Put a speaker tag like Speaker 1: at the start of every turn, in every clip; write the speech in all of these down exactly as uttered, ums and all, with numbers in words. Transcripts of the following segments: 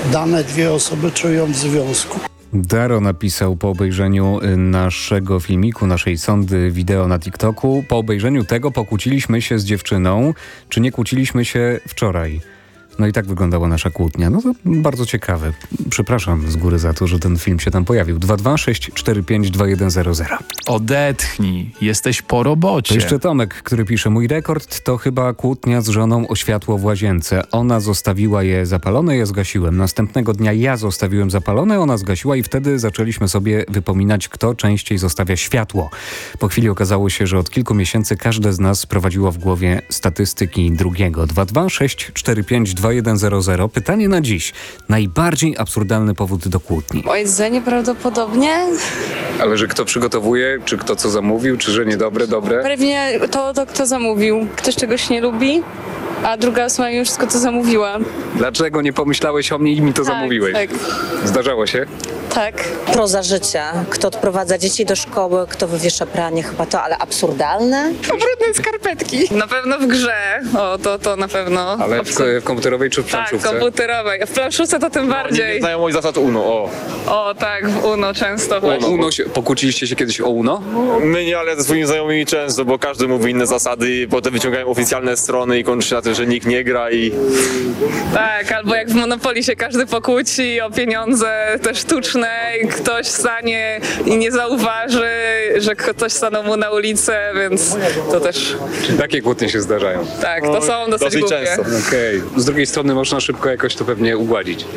Speaker 1: dane dwie osoby czują w związku.
Speaker 2: Daro napisał po obejrzeniu naszego filmiku, naszej sondy wideo na TikToku. Po obejrzeniu tego pokłóciliśmy się z dziewczyną. Czy nie kłóciliśmy się wczoraj? No i tak wyglądała nasza kłótnia. No to bardzo ciekawe. Przepraszam z góry za to, że ten film się tam pojawił. dwa dwa sześć cztery pięć dwa jeden zero zero.
Speaker 3: Odetchnij, jesteś po robocie.
Speaker 2: To jeszcze Tomek, który pisze: mój rekord to chyba kłótnia z żoną o światło w łazience. Ona zostawiła je zapalone, ja zgasiłem. Następnego dnia ja zostawiłem zapalone, ona zgasiła i wtedy zaczęliśmy sobie wypominać, kto częściej zostawia światło. Po chwili okazało się, że od kilku miesięcy każde z nas prowadziło w głowie statystyki drugiego. dwa dwa sześć cztery pięć dwa jeden zero zero. Pytanie na dziś. Najbardziej absurdalny powód do kłótni.
Speaker 4: O jedzenie prawdopodobnie.
Speaker 2: Ale że kto przygotowuje, czy kto co zamówił, czy że niedobre, dobre?
Speaker 4: Pewnie to, to kto zamówił. Ktoś czegoś nie lubi, a druga osoba mi wszystko to zamówiła.
Speaker 2: Dlaczego nie pomyślałeś o mnie i mi to
Speaker 4: Tak,
Speaker 2: zamówiłeś?
Speaker 4: tak.
Speaker 2: Zdarzało się?
Speaker 4: Tak.
Speaker 5: Proza życia. Kto odprowadza dzieci do szkoły, kto wywiesza pranie, chyba to, ale absurdalne?
Speaker 4: Brudne skarpetki. Na pewno w grze. O, to, to na pewno.
Speaker 2: Ale w, w komputerowej czy w
Speaker 4: Tak,
Speaker 2: planszówce?
Speaker 4: komputerowej. A w planszówce to tym bardziej.
Speaker 6: Znajomość zasad UNO, o.
Speaker 4: O, tak, w Uno często właśnie.
Speaker 2: Uno się, pokłóciliście się kiedyś o Uno?
Speaker 6: My nie, ale ze swoimi znajomymi często, bo każdy mówi inne zasady i potem wyciągają oficjalne strony i kończy się na tym, że nikt nie gra i...
Speaker 4: Tak, albo jak w Monopolii się każdy pokłóci o pieniądze te sztuczne i ktoś stanie i nie zauważy, że ktoś stanął mu na ulicę, więc to też,
Speaker 2: Takie kłótnie się zdarzają.
Speaker 4: tak, to są dosyć,
Speaker 6: dosyć
Speaker 4: głupie.
Speaker 6: często.
Speaker 2: Okej. Z drugiej strony można szybko jakoś to pewnie ugładzić.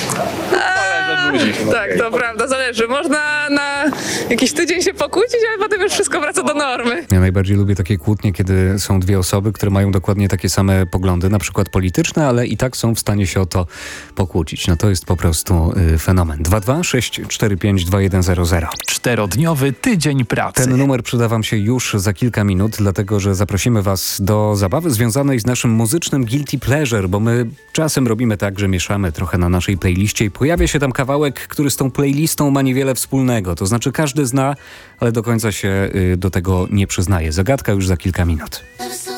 Speaker 6: ludzi.
Speaker 4: Tak, to prawda, zależy. Można na jakiś tydzień się pokłócić, ale potem już wszystko wraca do normy.
Speaker 2: Ja najbardziej lubię takie kłótnie, kiedy są dwie osoby, które mają dokładnie takie same poglądy, na przykład polityczne, ale i tak są w stanie się o to pokłócić. No to jest po prostu y, fenomen. dwa dwa sześć cztery pięć dwa jeden zero zero.
Speaker 3: Czterodniowy tydzień pracy.
Speaker 2: Ten numer przyda wam się już za kilka minut, dlatego że zaprosimy was do zabawy związanej z naszym muzycznym guilty pleasure, bo my czasem robimy tak, że mieszamy trochę na naszej playliście i pojawia się tam kawałek, który z tą playlistą ma niewiele wspólnego. To znaczy każdy zna, ale do końca się y, do tego nie przyznaje. Zagadka już za kilka minut.